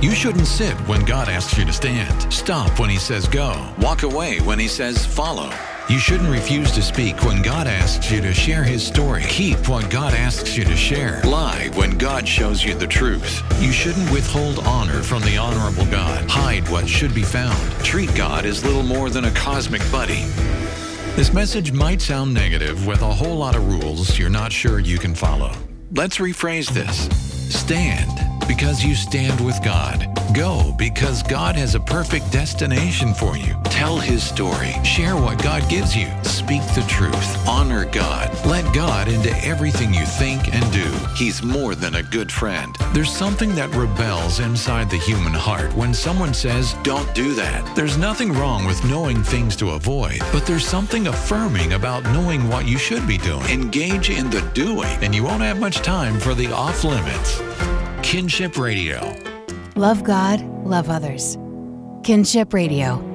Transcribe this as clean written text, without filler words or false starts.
You shouldn't sit when God asks you to stand. Stop when He says go. Walk away when He says follow. You shouldn't refuse to speak when God asks you to share His story. Keep what God asks you to share. Lie when God shows you the truth. You shouldn't withhold honor from the honorable God. Hide what should be found. Treat God as little more than a cosmic buddy. This message might sound negative with a whole lot of rules you're not sure you can follow. Let's rephrase this. Stand because you stand with God. Go because God has a perfect destination for you. Tell His story. Share what God gives you. Speak the truth. Honor God. Let God into everything you think and do. He's more than a good friend. There's something that rebels inside the human heart when someone says, "Don't do that." There's nothing wrong with knowing things to avoid, but there's something affirming about knowing what you should be doing. Engage in the doing, and you won't have much time for the off-limits. Kinship Radio. Love God, love others. Kinship Radio.